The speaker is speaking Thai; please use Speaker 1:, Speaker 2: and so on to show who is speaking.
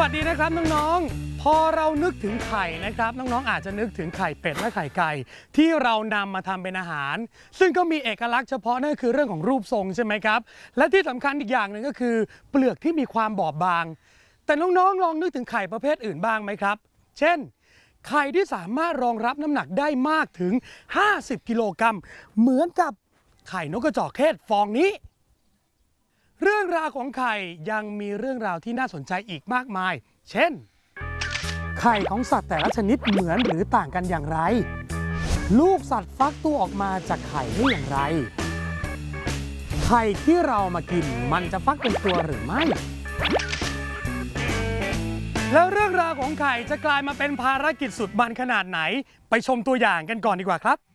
Speaker 1: สดีนะครับน้องๆพอเรานึกถึงไข่นะครับน้องๆอาจจะนึกถึงไข่เป็ดและไข่ไก่ที่เรานำมาทำเป็นอาหารซึ่งก็มีเอกลักษณ์เฉพาะนั่นคือเรื่องของรูปทรงใช่ไหมครับและที่สำคัญอีกอย่างหนึ่งก็คือเปลือกที่มีความบอบบางแต่น้องๆลองนึกถึงไข่ประเภทอื่นบ้างไหมครับเช่นไข่ที่สามารถรองรับน้ำหนักได้มากถึง50 กิโลกรัมเหมือนกับไข่นกกระจอกเทศฟองนี้เรื่องราวของไข่ยังมีเรื่องราวที่น่าสนใจอีกมากมายเช่นไข่ของสัตว์แต่ละชนิดเหมือนหรือต่างกันอย่างไรลูกสัตว์ฟักตัวออกมาจากไข่ได้อย่างไรไข่ที่เรามากินมันจะฟักเป็นตัวหรือไม่แล้วเรื่องราวของไข่จะกลายมาเป็นภารกิจสุดมันขนาดไหนไปชมตัวอย่างกันก่อนดีกว่าครับ